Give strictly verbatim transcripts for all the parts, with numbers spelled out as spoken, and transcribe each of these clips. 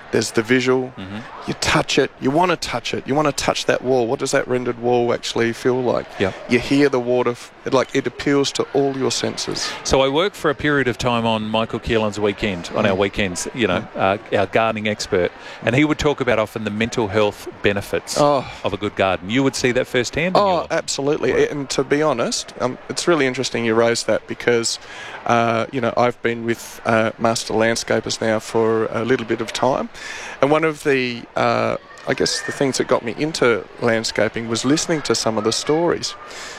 there's the visual. Mm-hmm. You touch it. You want to touch it. You want to touch that wall. What does that rendered wall actually feel like? Yep. You hear the water. F- it, like it appeals to all your senses. So I worked for a period of time on Michael Keelan's weekend, on Mm. our weekends, you know, uh, our gardening expert, and he would talk about often the mental health benefits Oh. of a good garden. You would see that firsthand? in Oh, your absolutely. work? And to be honest, um, it's really interesting you raised that because, uh, you know, I've been with uh, Master Landscapers now for a little bit of time. And one of the, uh, I guess, the things that got me into landscaping was listening to some of the stories.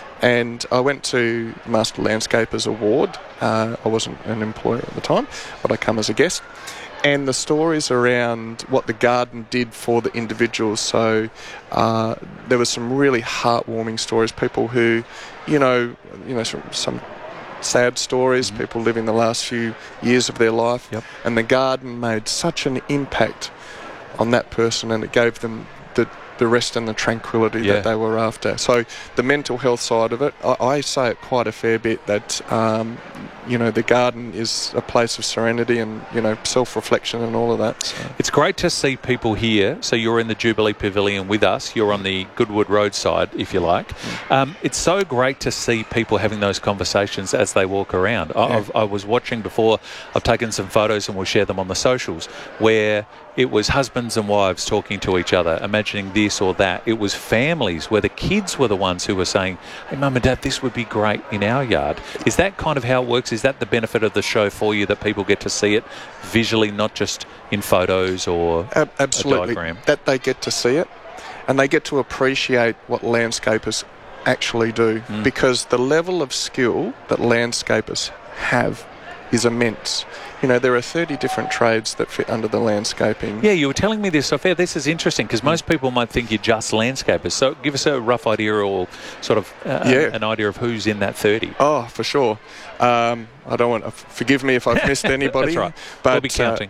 And I went to Master Landscapers Award. Uh, I wasn't an employee at the time, but I come as a guest. And the stories around what the garden did for the individuals. So uh, there were some really heartwarming stories. People who, you know, you know, some, some sad stories. Mm-hmm. People living the last few years of their life, Yep. and the garden made such an impact on that person, and it gave them the the rest and the tranquility Yeah. that they were after. So the mental health side of it, I, I say it quite a fair bit that, um, you know, the garden is a place of serenity and, you know, self-reflection and all of that. So. It's great to see people here. So you're in the Jubilee Pavilion with us. You're on the Goodwood Road side, if you like. Um, it's so great to see people having those conversations as they walk around. I, Yeah. I've, I was watching before. I've taken some photos and we'll share them on the socials where it was husbands and wives talking to each other, imagining this or that. It was families where the kids were the ones who were saying, hey, Mum and Dad, this would be great in our yard. Is that kind of how it works? Is that the benefit of the show for you, that people get to see it visually, not just in photos or Ab- absolutely. a diagram? That they get to see it and they get to appreciate what landscapers actually do Mm. because the level of skill that landscapers have is immense. You know, there are thirty different trades that fit under the landscaping. Yeah, you were telling me this off air. This is interesting because most people might think you're just landscapers. So give us a rough idea or sort of uh, Yeah. an idea of who's in that thirty. Oh, for sure. Um, I don't want to, forgive me if I've missed anybody. That's right. But, We'll be counting.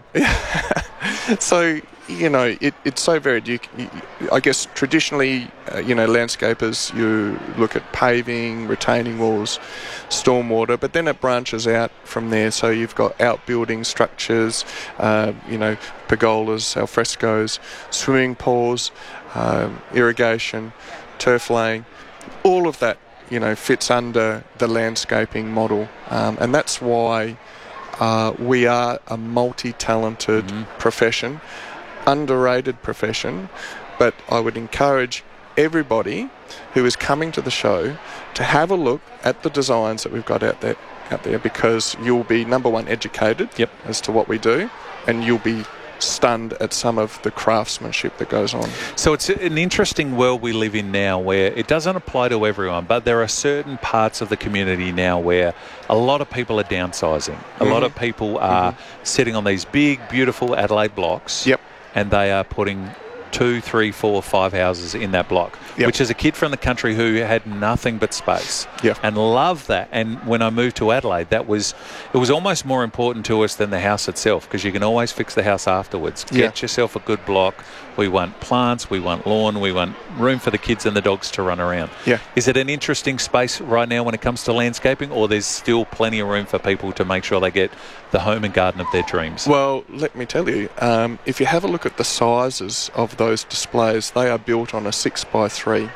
Uh, so, you know, it, it's so varied. You, you, I guess traditionally, uh, you know, landscapers, you look at paving, retaining walls, stormwater, but then it branches out from there. So you've got outbuilding structures, uh, you know, pergolas, alfrescos, swimming pools, um, irrigation, turf laying, all of that, you know, fits under the landscaping model. Um, and that's why uh, we are a multi-talented Mm-hmm. profession, underrated profession, but I would encourage everybody who is coming to the show to have a look at the designs that we've got out there, out there because you'll be, number one, educated Yep. as to what we do, and you'll be stunned at some of the craftsmanship that goes on. So it's an interesting world we live in now where it doesn't apply to everyone, but there are certain parts of the community now where a lot of people are downsizing. A lot of people are sitting on these big, beautiful Adelaide blocks. Yep. And they are putting two, three, four, five houses in that block, Yep. which is a kid from the country who had nothing but space Yep. and loved that. And when I moved to Adelaide, that was, it was almost more important to us than the house itself because you can always fix the house afterwards. Yeah. Get yourself a good block. We want plants, we want lawn, we want room for the kids and the dogs to run around. Yeah. Is it an interesting space right now when it comes to landscaping, or there's still plenty of room for people to make sure they get the home and garden of their dreams? Well, let me tell you, um, if you have a look at the sizes of those displays, they are built on a six by three.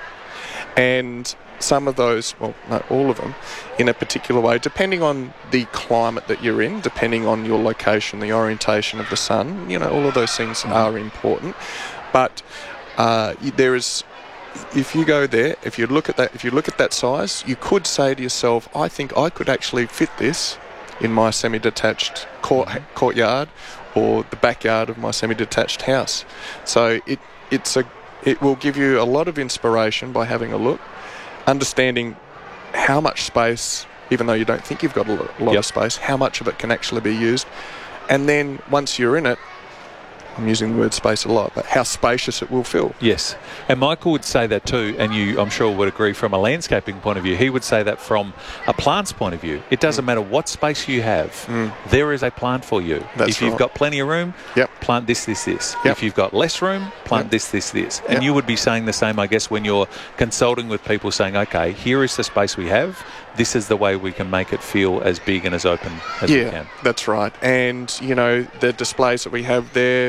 And some of those, well, no, all of them, in a particular way, depending on the climate that you're in, depending on your location, the orientation of the sun, you know, all of those things Mm-hmm. are important. But uh, y- there is, if you go there, if you look at that, if you look at that size, you could say to yourself, I think I could actually fit this in my semi-detached court, courtyard or the backyard of my semi-detached house. So it it's a it will give you a lot of inspiration by having a look, understanding how much space, even though you don't think you've got a lot, a lot Yep. of space, how much of it can actually be used. And then once you're in it, I'm using the word space a lot, but how spacious it will feel. Yes, and Michael would say that too, and you, I'm sure, would agree from a landscaping point of view. He would say that from a plant's point of view. It doesn't matter what space you have, there is a plant for you. That's if you've right. got plenty of room, Yep. plant this, this, this. Yep. If you've got less room, plant Yep. this, this, this. And Yep. you would be saying the same, I guess, when you're consulting with people saying, okay, here is the space we have. This is the way we can make it feel as big and as open as we Yeah, can. that's right. And, you know, the displays that we have there,